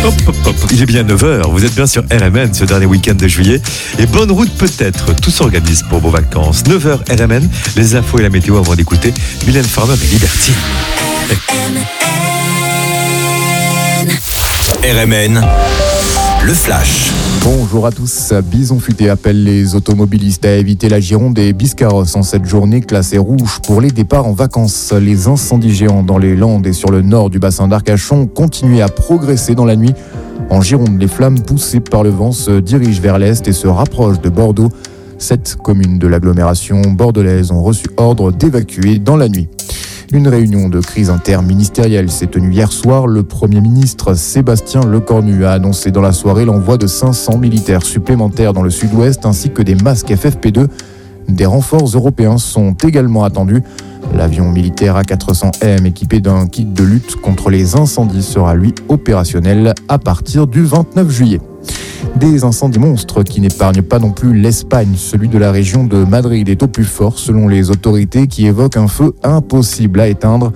Il est bien 9h, vous êtes bien sur RMN ce dernier week-end de juillet. Et bonne route peut-être, tout s'organise pour vos vacances. 9h RMN, les infos et la météo avant d'écouter Mylène Farmer et Liberty. RMN, le flash. Bonjour à tous. Bison Futé appelle les automobilistes à éviter la gironde des Biscarrosses en cette journée classée rouge pour les départs en vacances. Les incendies géants dans les Landes et sur le nord du bassin d'Arcachon continuent à progresser dans la nuit. En Gironde, les flammes poussées par le vent se dirigent vers l'est et se rapprochent de Bordeaux. 7 communes de l'agglomération bordelaise ont reçu ordre d'évacuer dans la nuit. Une réunion de crise interministérielle s'est tenue hier soir. Le Premier ministre Sébastien Lecornu a annoncé dans la soirée l'envoi de 500 militaires supplémentaires dans le sud-ouest ainsi que des masques FFP2. Des renforts européens sont également attendus. L'avion militaire A400M équipé d'un kit de lutte contre les incendies sera lui opérationnel à partir du 29 juillet. Des incendies monstres qui n'épargnent pas non plus l'Espagne. Celui de la région de Madrid est au plus fort selon les autorités qui évoquent un feu impossible à éteindre.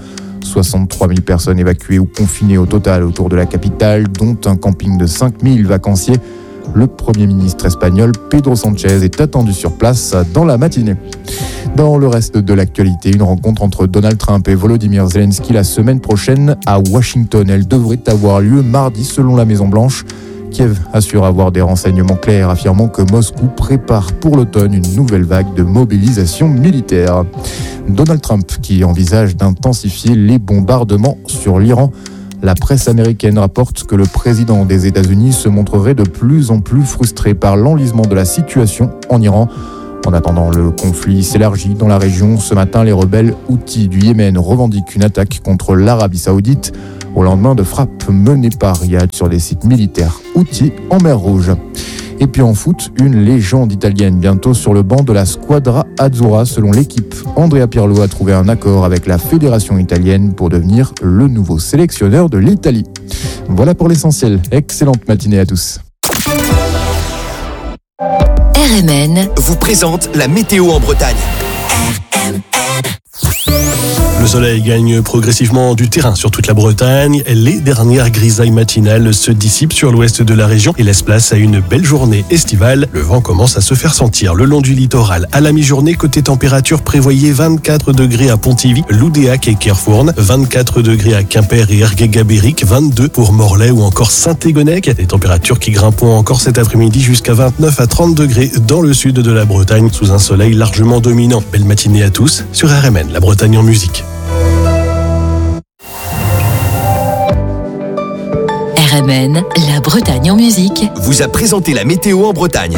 63 000 personnes évacuées ou confinées au total autour de la capitale, dont un camping de 5 000 vacanciers. Le Premier ministre espagnol Pedro Sánchez est attendu sur place dans la matinée. Dans le reste de l'actualité, une rencontre entre Donald Trump et Volodymyr Zelensky la semaine prochaine à Washington. Elle devrait avoir lieu mardi selon la Maison-Blanche. Kiev assure avoir des renseignements clairs affirmant que Moscou prépare pour l'automne une nouvelle vague de mobilisation militaire. Donald Trump qui envisage d'intensifier les bombardements sur l'Iran. La presse américaine rapporte que le président des États-Unis se montrerait de plus en plus frustré par l'enlisement de la situation en Iran. En attendant, le conflit s'élargit dans la région. Ce matin, les rebelles Houthis du Yémen revendiquent une attaque contre l'Arabie Saoudite au lendemain de frappes menées par Riyad sur des sites militaires Houthis en mer Rouge. Et puis en foot, une légende italienne bientôt sur le banc de la Squadra Azzurra selon l'équipe. Andrea Pirlo a trouvé un accord avec la fédération italienne pour devenir le nouveau sélectionneur de l'Italie. Voilà pour l'essentiel. Excellente matinée à tous. RMN vous présente la météo en Bretagne. Le soleil gagne progressivement du terrain sur toute la Bretagne. Les dernières grisailles matinales se dissipent sur l'ouest de la région et laissent place à une belle journée estivale. Le vent commence à se faire sentir le long du littoral. À la mi-journée, côté température, prévoyez 24 degrés à Pontivy, Loudéac et Kerfourne, 24 degrés à Quimper et Ergué-Gabéric, 22 pour Morlaix ou encore Saint-Égonec. Des températures qui grimperont encore cet après-midi jusqu'à 29 à 30 degrés dans le sud de la Bretagne, sous un soleil largement dominant. Belle matinée à tous sur RMN, la Bretagne en musique. RMN, la Bretagne en musique, vous a présenté la météo en Bretagne.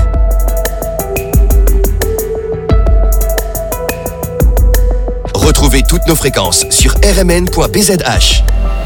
Retrouvez toutes nos fréquences sur rmn.bzh.